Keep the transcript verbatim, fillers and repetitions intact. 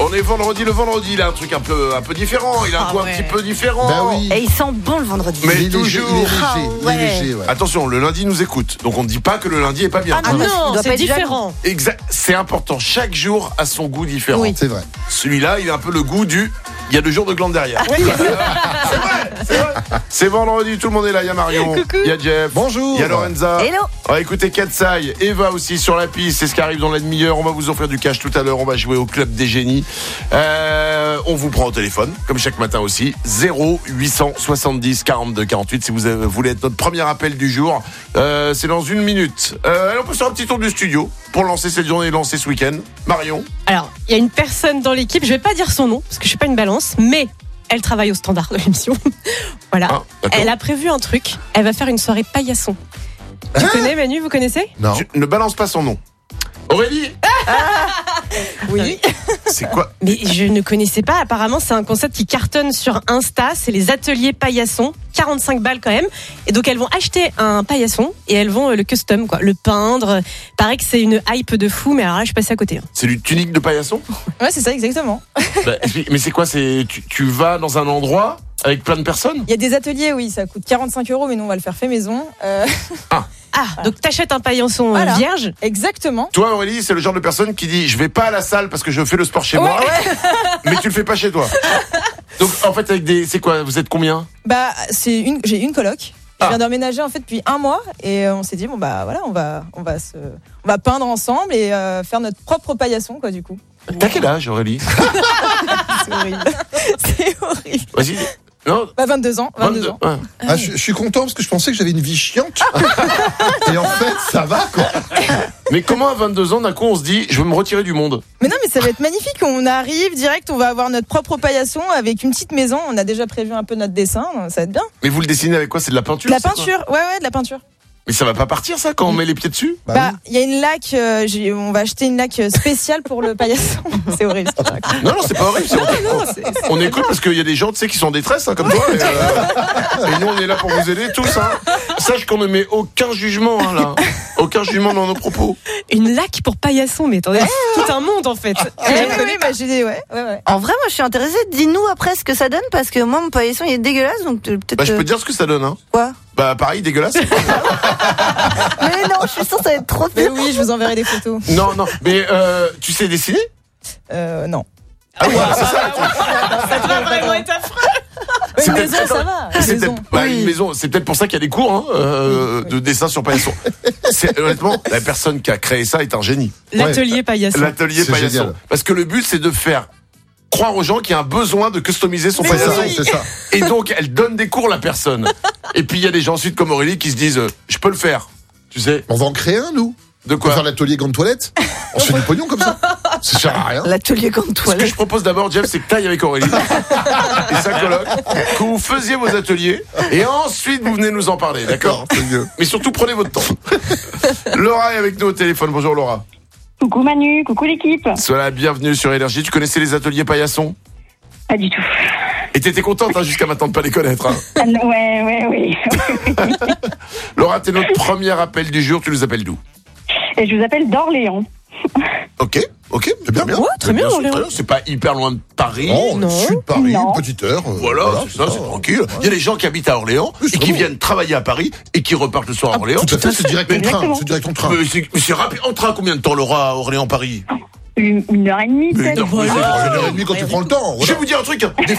On est vendredi, le vendredi, il a un truc un peu, un peu différent. Il a un Ah goût ouais. un petit peu différent. Bah oui. Et il sent bon le vendredi. Mais il est léger, toujours. il est léger, Ah il est ouais. léger, ouais. Attention, le lundi nous écoute. Donc on ne dit pas que le lundi est pas bien. Ah non, il Non, doit pas c'est être différent. Exact. C'est important. Chaque jour a son goût différent. Oui. C'est vrai. Celui-là, il a un peu le goût du. Il y a deux jours de glande derrière. c'est vrai, c'est vrai. C'est vendredi, tout le monde est là. Il y a Marion, Coucou. il y a Jeff, Bonjour. il y a Lorenza. Hello. On va écouter Katsai, Eva aussi sur la piste. C'est ce qui arrive dans la demi-heure. On va vous offrir du cash tout à l'heure. On va jouer au Club des Génies. Euh, on vous prend au téléphone, comme chaque matin aussi. zéro huit cent soixante-dix quarante-deux quarante-huit si vous avez- voulez être notre premier appel du jour. Euh, c'est dans une minute. Euh, allez, on peut faire un petit tour du studio pour lancer cette journée et lancer ce week-end. Marion. Alors, il y a une personne dans l'équipe, je vais pas dire son nom, parce que je suis pas une balance, mais elle travaille au standard de l'émission. Voilà. Ah, d'accord. Elle a prévu un truc. Elle va faire une soirée paillasson. Tu connais Manu, vous connaissez? Non. Tu ne balance pas son nom. Aurélie. Oui. C'est quoi? Mais je ne connaissais pas. Apparemment, c'est un concept qui cartonne sur Insta. C'est les ateliers paillasson. quarante-cinq balles quand même. Et donc, elles vont acheter un paillasson et elles vont euh, le custom, quoi. Le peindre. Paraît que c'est une hype de fou, mais alors là, je suis passée à côté. hein. C'est du tunique de paillasson? Ouais, c'est ça, exactement. Bah, explique- mais c'est quoi? C'est tu, tu vas dans un endroit avec plein de personnes? Il y a des ateliers, oui, ça coûte quarante-cinq euros, mais nous, on va le faire fait maison. Euh, Ah, donc t'achètes un paillasson euh, Voilà. vierge. exactement. Toi, Aurélie, c'est le genre de personne qui dit je vais pas à la salle parce que je fais le sport chez moi, mais tu le fais pas chez toi. Donc en fait, avec des, c'est quoi? Vous êtes combien? Bah, c'est une, j'ai une coloc. Je Ah. viens d'emménager en fait depuis un mois et euh, on s'est dit bon bah voilà, on va, on va se, on va peindre ensemble et euh, faire notre propre paillasson quoi du coup. T'as quel âge, Aurélie? C'est horrible. C'est horrible. Vas-y. Non. Bah vingt-deux ans, vingt-deux ans. Ouais. Ah, je, je suis content parce que je pensais que j'avais une vie chiante. Et en fait, ça va, quoi. Mais comment à vingt-deux ans, d'un coup, on se dit je veux me retirer du monde? Mais non, mais ça va être magnifique. On arrive direct, on va avoir notre propre paillasson avec une petite maison. On a déjà prévu un peu notre dessin, ça va être bien. Mais vous le dessinez avec quoi? C'est de la peinture? De la c'est quoi? peinture, ouais ouais, de la peinture. Mais ça va pas partir ça quand on met les pieds dessus? Bah Bah, oui. il y a une laque, euh, j'ai- on va acheter une laque spéciale pour le paillasson. C'est horrible. ce que je raconte. Non, non, c'est pas horrible. c'est- Non, c'est- c'est- On écoute parce qu'il y a des gens, tu sais, qui sont en détresse, hein, comme toi. Et, euh, et nous, on est là pour vous aider tous. Hein. Sache qu'on ne met aucun jugement, hein, là. Aucun jugement dans nos propos. Une laque pour paillasson, mais attendez, tout un monde en fait. Eh oui, oui, bah, j'ai des, ouais, ouais, ouais. En vrai, moi, je suis intéressée. Dis-nous après ce que ça donne parce que moi, mon paillasson, il est dégueulasse. Donc, euh, peut-être. Bah, je peux euh, te dire ce que ça donne. Hein. Quoi? Bah, pareil, dégueulasse. Mais non, je suis sûre que ça va être trop Mais bien. oui, je vous enverrai des photos. Non, non. Mais euh, tu sais dessiner? Euh, non. Ah oui, c'est ça. Ça va vraiment être affreux. C'est Une peut-être- maison, ça va. C'est Une maison. peut-être bah, une maison. C'est peut-être pour ça qu'il y a des cours hein, euh, de dessin sur paillasson. C'est honnêtement la personne qui a créé ça est un génie. L'atelier paillasson. L'atelier C'est paillasson. génial. Parce que le but c'est de faire croire aux gens qu'il y a un besoin de customiser son C'est paillasson. ça, c'est ça. Et donc elle donne des cours la personne. Et puis il y a des gens ensuite comme Aurélie qui se disent euh, je peux le faire. Tu sais On va en créer un, nous. de On va quoi? faire l'atelier gants de toilette. On se fait du pognon comme ça. Ça sert à rien. L'atelier grande Ce que toilette. je propose d'abord, Jeff, c'est que t'ailles avec Aurélie et sa coloc, que vous faisiez vos ateliers, et ensuite vous venez nous en parler, d'accord? C'est mieux. Mais surtout prenez votre temps. Laura est avec nous au téléphone. Bonjour Laura. Coucou Manu, coucou l'équipe. Sois la bienvenue sur Énergie. Tu connaissais les ateliers paillasson? Pas du tout. Et t'étais contente hein, jusqu'à maintenant de pas les connaître. Hein. Ah, non, ouais, ouais, oui. Laura, t'es notre premier appel du jour. Tu nous appelles d'où? Et je vous appelle d'Orléans. Ok, ok, c'est bien, bien. Ouais, très bien, c'est Orléans. très bien. C'est pas hyper loin de Paris. Oh, Non. sud de Paris, Non. une petite heure. euh, Voilà, c'est ça, c'est tranquille. Il y a des gens qui habitent à Orléans Oui, et c'est qui bon. viennent travailler à Paris et qui repartent le soir à Orléans. Tout à fait, c'est direct en train. Exactement. C'est direct en train. Mais c'est mais c'est rapide. En train, combien de temps, Laura, à Orléans-Paris? Une, une heure et demie Mais peut-être. non, C'est une heure et demie quand tu prends le temps. Je voilà. vais vous dire un truc. Des